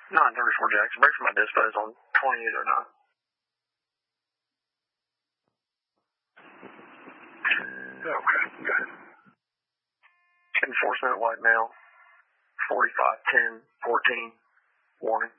934 Jackson. Break for my dispatch on 2809. Okay. Enforcement white male. 451014. Warning.